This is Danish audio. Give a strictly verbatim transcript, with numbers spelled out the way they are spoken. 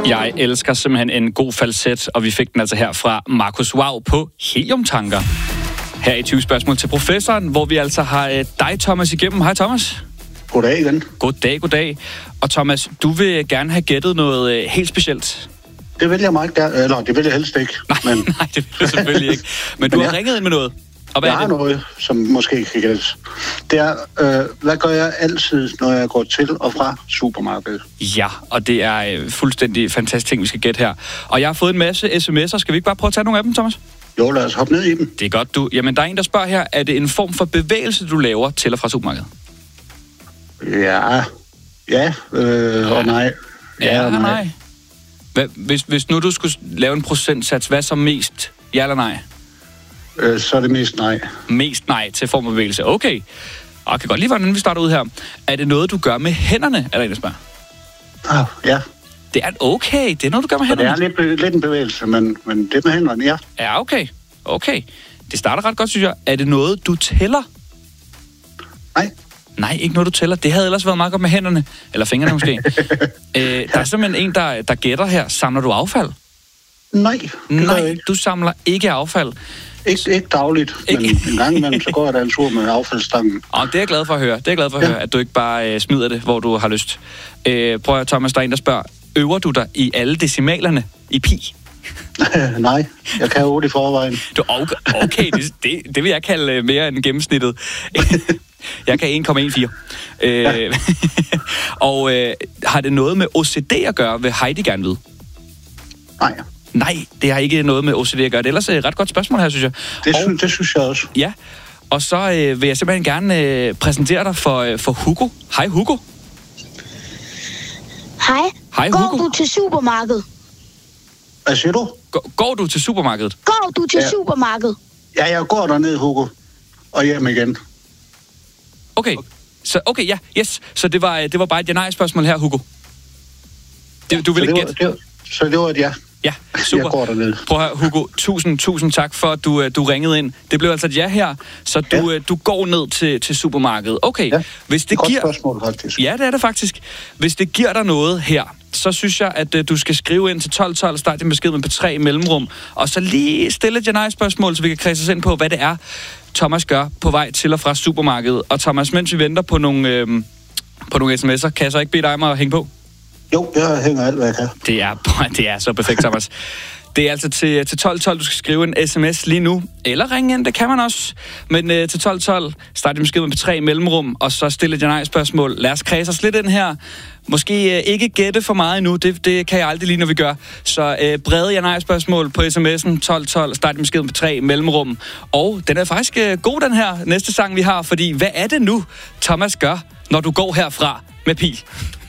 Jeg elsker simpelthen en god falset, og vi fik den altså her fra Markus Wow på Heliumtanker. Her i tyve spørgsmål til professoren, hvor vi altså har øh, dig, Thomas, igennem. Hej, Thomas. Goddag igen. Goddag, goddag. Og Thomas, du vil gerne have gættet noget øh, helt specielt. Det vil jeg meget gerne. Eller, det vil jeg helst ikke. Nej, men... nej, det vil jeg selvfølgelig ikke. Men du men har ja. ringet ind med noget. Og hvad jeg er har det? noget, som måske kan gættes. Det er, øh, hvad gør jeg altid, når jeg går til og fra supermarkedet? Ja, og det er øh, fuldstændig fantastisk ting, vi skal gætte her. Og jeg har fået en masse sms'er. Skal vi ikke bare prøve at tage nogle af dem, Thomas? Jo, lad os hoppe ned i dem. Det er godt, du. Jamen, der er en, der spørger her, er det en form for bevægelse, du laver til og fra supermarkedet? Ja, ja, øh, og nej. Ja, ja og nej. nej. Hvad, hvis, hvis nu du skulle lave en procentsats, hvad så mest? Ja eller nej? Øh, så er det mest nej. Mest nej til form for bevægelse. Okay. Og jeg kan godt lide, hvordan vi starter ud her. Er det noget, du gør med hænderne, er der en, der spørger? Ah, ja. Det er okay. Det er noget, du gør med hænderne. Og det er lidt, lidt en bevægelse, men, men det med hænderne, ja. Ja, okay. Okay. Det starter ret godt, synes jeg. Er det noget, du tæller? Nej. Nej, ikke noget, du tæller. Det havde ellers været meget godt med hænderne. Eller fingrene måske. øh, der er simpelthen en, der, der gætter her. Samler du affald? Nej, det Nej, ikke. du samler ikke affald. Ikke, ikke dagligt, ikke. Men en gang imellem, så går jeg da en tur med affaldsstangen. Og det er jeg glad for at høre. Det er jeg glad for at ja. høre, at du ikke bare øh, smider det, hvor du har lyst. Øh, prøv at Thomas, der er en, der spørger, øver du dig i alle decimalerne i pi? Nej, jeg kan otte i forvejen. Du, okay, okay det, det, det vil jeg kalde mere end gennemsnittet. Jeg kan en komma fjorten. Øh, ja. Og øh, har det noget med O C D at gøre, vil Heidi gerne vide? Nej. Nej, det har ikke noget med O C D at gøre. Det er ellers et ret godt spørgsmål her, synes jeg. Det, og, synes, det synes jeg også. Ja, og så øh, vil jeg simpelthen gerne øh, præsentere dig for, øh, for Hugo. Hej, Hugo. Hej. Hej, Går Hugo. du til supermarkedet? Hvad siger du? Går, går du til supermarkedet? Går du til Ja. supermarkedet? Ja, jeg går derned, Hugo. Og hjem igen. Okay, så okay, ja, yes. Så det var, det var bare et ja-nej-spørgsmål her, Hugo. Det, du vil så, ikke det var, gætte? det var, så det var et ja. Ja, super. Jeg går derned. Prøv at høre, Hugo, tusind, tusind tak for, at du, du ringede ind. Det blev altså et ja her, så du, Ja. du går ned til, til supermarkedet. Okay, Ja. hvis det Godt giver... spørgsmål, faktisk. Ja, det er det faktisk. Hvis det giver dig noget her, så synes jeg, at uh, du skal skrive ind til tolv tolv, start din besked med på tre mellemrum, og så lige stille et ja-nej-spørgsmål, så vi kan kredse os ind på, hvad det er, Thomas gør på vej til og fra supermarkedet. Og Thomas, mens vi venter på nogle, øh, på nogle sms'er, kan jeg så ikke bede dig om at hænge på? Jo, jeg hænger alt, hvad jeg kan. Det er, det er så perfekt, Thomas. Det er altså til, til tolv tolv, du skal skrive en sms lige nu. Eller ringe ind, det kan man også. Men øh, til tolv tolv, start din besked med på tre mellemrum, og så stille et ja-nej-spørgsmål. Lad os kredse os lidt ind her. Måske øh, ikke gætte for meget endnu, det, det kan jeg aldrig lige, når vi gør. Så øh, brede ja-nej-spørgsmål på sms'en tolv tolv, start din besked med tre mellemrum. Og den er faktisk øh, god, den her næste sang, vi har, fordi hvad er det nu, Thomas gør, når du går herfra med pil?